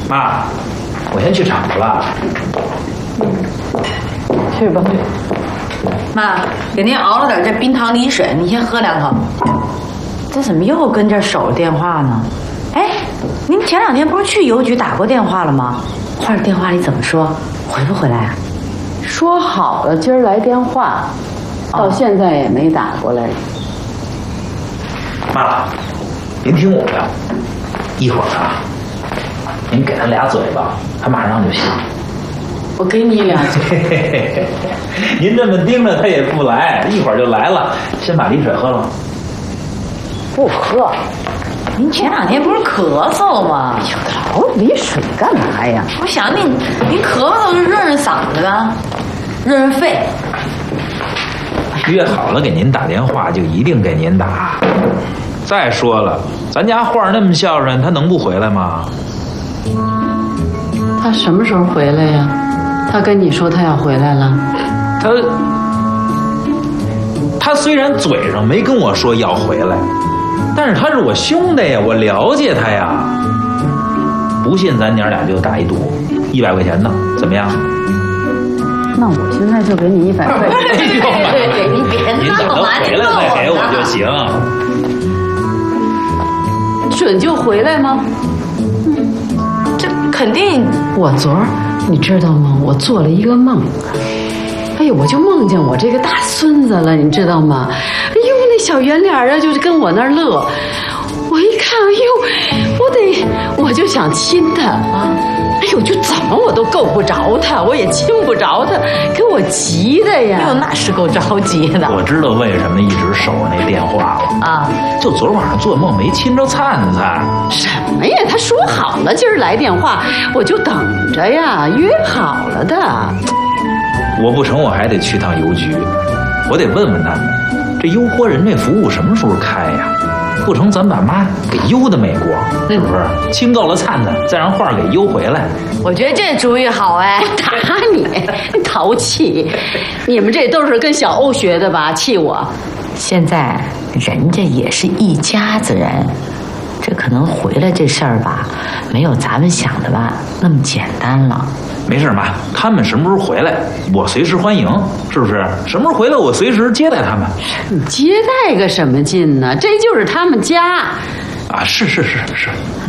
妈，我先去厂子了。 去吧。 妈，给您熬了点这冰糖梨水，你先喝2口。这怎么又跟这儿守着电话呢？哎，您前2天不是去邮局打过电话了吗？这电话里怎么说？回不回来啊？ 说好了今儿来电话，到现在也没打过来。 妈，您听我的，一会儿啊，您给他俩嘴巴，他马上就醒。 我给你2嘴。 您这么盯着他也不来，一会儿就来了。先把梨水喝了。 不喝。 您前2天不是咳嗽吗？ 熬梨水干嘛呀？ 我想您咳嗽就润嗓子呗，润肺。 约好了给您打电话，就一定给您打。再说了，咱家花那么孝顺，他能不回来吗？ 他什么时候回来呀？他跟你说他要回来了？ 他虽然嘴上没跟我说要回来，但是他是我兄弟呀，我了解他呀。不信咱娘俩就打一赌，100块钱呢，怎么样？ 那我现在就给你100块钱。 对，您别您等他回来再给我就行。 准就回来吗？ 这肯定。 我昨儿你知道吗？我做了一个梦，哎呦，我就梦见我这个大孙子了，你知道吗？哎呦，那小圆脸啊，就是跟我那儿乐。我一看，哎呦，我就想亲他啊。哎呦，就怎么我都够不着他，我也亲不着他，给我急的呀！ 哎呦，那是够着急的。 我知道为什么一直守着那电话了啊！就昨晚上做梦没亲着灿灿。 什么呀？他说好了今儿来电话，我就等着呀，约好了的。 我不成，我还得去趟邮局，我得问问他们，这优活人这服务什么时候开呀？不成，咱把妈给邮到美国，是不是？亲够了灿灿，再让画给邮回来。 我觉得这主意好哎！ 我打你，淘气！你们这都是跟小欧学的吧？气我！ 现在人家也是一家子人，这可能回来这事儿吧，没有咱们想的吧那么简单了。 没事妈，他们什么时候回来，我随时欢迎，是不是？什么时候回来，我随时接待他们。 你接待个什么劲呢？这就是他们家。 啊，是。